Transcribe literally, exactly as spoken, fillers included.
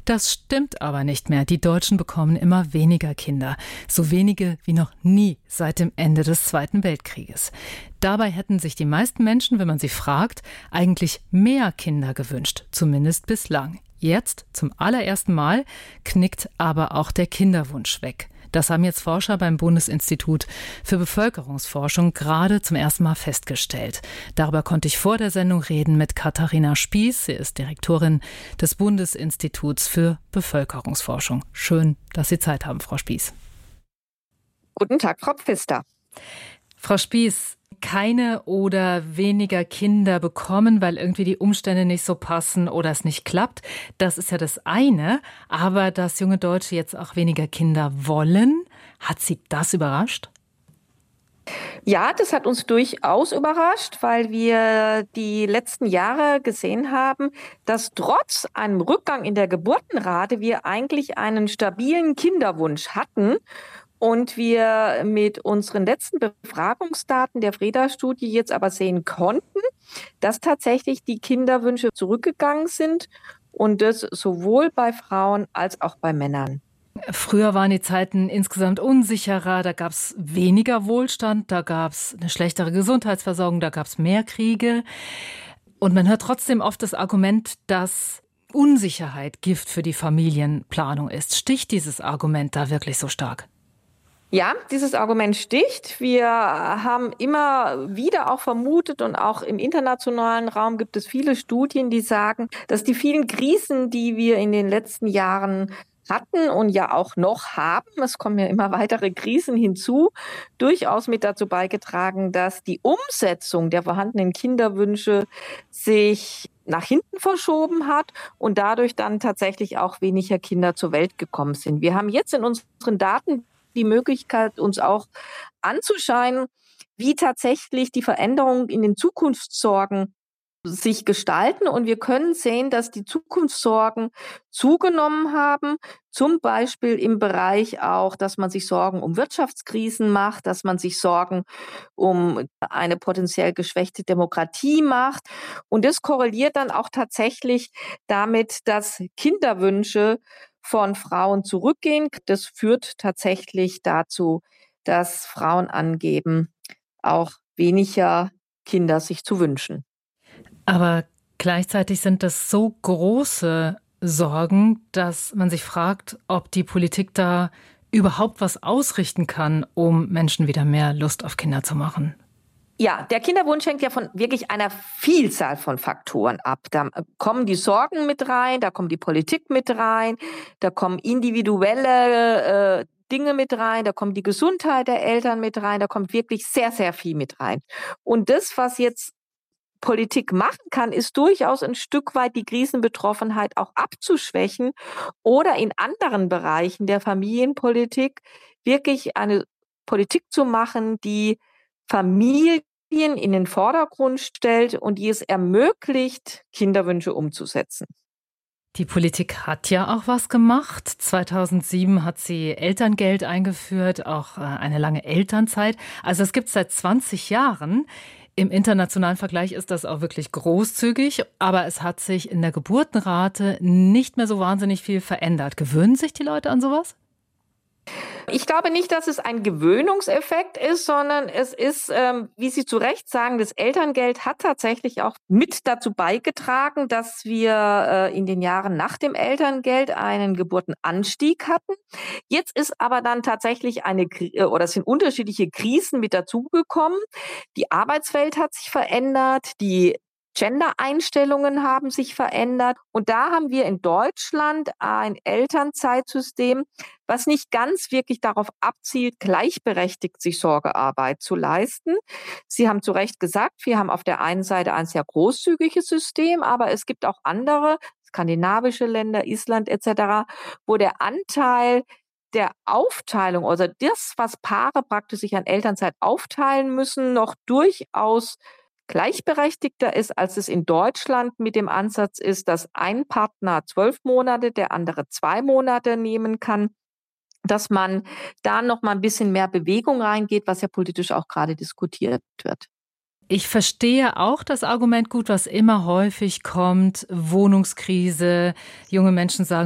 Das stimmt aber nicht mehr. Die Deutschen bekommen immer weniger Kinder. So wenige wie noch nie seit dem Ende des Zweiten Weltkrieges. Dabei hätten sich die meisten Menschen, wenn man sie fragt, eigentlich mehr Kinder gewünscht. Zumindest bislang. Jetzt, zum allerersten Mal, knickt aber auch der Kinderwunsch weg. Das haben jetzt Forscher beim Bundesinstitut für Bevölkerungsforschung gerade zum ersten Mal festgestellt. Darüber konnte ich vor der Sendung reden mit Katharina Spieß. Sie ist Direktorin des Bundesinstituts für Bevölkerungsforschung. Schön, dass Sie Zeit haben, Frau Spieß. Guten Tag, Frau Pfister. Frau Spieß, keine oder weniger Kinder bekommen, weil irgendwie die Umstände nicht so passen oder es nicht klappt. Das ist ja das eine. Aber dass junge Deutsche jetzt auch weniger Kinder wollen, hat Sie das überrascht? Ja, das hat uns durchaus überrascht, weil wir die letzten Jahre gesehen haben, dass trotz einem Rückgang in der Geburtenrate wir eigentlich einen stabilen Kinderwunsch hatten. Und wir mit unseren letzten Befragungsdaten der Freda-Studie jetzt aber sehen konnten, dass tatsächlich die Kinderwünsche zurückgegangen sind und das sowohl bei Frauen als auch bei Männern. Früher waren die Zeiten insgesamt unsicherer, da gab es weniger Wohlstand, da gab es eine schlechtere Gesundheitsversorgung, da gab es mehr Kriege. Und man hört trotzdem oft das Argument, dass Unsicherheit Gift für die Familienplanung ist. Sticht dieses Argument da wirklich so stark? Ja, dieses Argument sticht. Wir haben immer wieder auch vermutet und auch im internationalen Raum gibt es viele Studien, die sagen, dass die vielen Krisen, die wir in den letzten Jahren hatten und ja auch noch haben, es kommen ja immer weitere Krisen hinzu, durchaus mit dazu beigetragen, dass die Umsetzung der vorhandenen Kinderwünsche sich nach hinten verschoben hat und dadurch dann tatsächlich auch weniger Kinder zur Welt gekommen sind. Wir haben jetzt in unseren Daten die Möglichkeit, uns auch anzuschauen, wie tatsächlich die Veränderungen in den Zukunftssorgen sich gestalten. Und wir können sehen, dass die Zukunftssorgen zugenommen haben, zum Beispiel im Bereich auch, dass man sich Sorgen um Wirtschaftskrisen macht, dass man sich Sorgen um eine potenziell geschwächte Demokratie macht. Und das korreliert dann auch tatsächlich damit, dass Kinderwünsche von Frauen zurückgehen. Das führt tatsächlich dazu, dass Frauen angeben, auch weniger Kinder sich zu wünschen. Aber gleichzeitig sind das so große Sorgen, dass man sich fragt, ob die Politik da überhaupt was ausrichten kann, um Menschen wieder mehr Lust auf Kinder zu machen. Ja, der Kinderwunsch hängt ja von wirklich einer Vielzahl von Faktoren ab. Da kommen die Sorgen mit rein, da kommt die Politik mit rein, da kommen individuelle äh, Dinge mit rein, da kommt die Gesundheit der Eltern mit rein, da kommt wirklich sehr, sehr viel mit rein. Und das, was jetzt Politik machen kann, ist durchaus ein Stück weit die Krisenbetroffenheit auch abzuschwächen oder in anderen Bereichen der Familienpolitik wirklich eine Politik zu machen, die Familien in den Vordergrund stellt und die es ermöglicht, Kinderwünsche umzusetzen. Die Politik hat ja auch was gemacht. zweitausendsieben hat sie Elterngeld eingeführt, auch eine lange Elternzeit. Also es gibt es seit zwanzig Jahren. Im internationalen Vergleich ist das auch wirklich großzügig, aber es hat sich in der Geburtenrate nicht mehr so wahnsinnig viel verändert. Gewöhnen sich die Leute an sowas? Ich glaube nicht, dass es ein Gewöhnungseffekt ist, sondern es ist, ähm, wie Sie zu Recht sagen, das Elterngeld hat tatsächlich auch mit dazu beigetragen, dass wir äh, in den Jahren nach dem Elterngeld einen Geburtenanstieg hatten. Jetzt ist aber dann tatsächlich eine, oder es sind unterschiedliche Krisen mit dazugekommen. Die Arbeitswelt hat sich verändert, die Gender-Einstellungen haben sich verändert. Und da haben wir in Deutschland ein Elternzeitsystem, was nicht ganz wirklich darauf abzielt, gleichberechtigt sich Sorgearbeit zu leisten. Sie haben zu Recht gesagt, wir haben auf der einen Seite ein sehr großzügiges System, aber es gibt auch andere, skandinavische Länder, Island et cetera, wo der Anteil der Aufteilung, also das, was Paare praktisch sich an Elternzeit aufteilen müssen, noch durchaus gleichberechtigter ist, als es in Deutschland mit dem Ansatz ist, dass ein Partner zwölf Monate, der andere zwei Monate nehmen kann, dass man da noch mal ein bisschen mehr Bewegung reingeht, was ja politisch auch gerade diskutiert wird. Ich verstehe auch das Argument gut, was immer häufig kommt, Wohnungskrise. Junge Menschen sagen,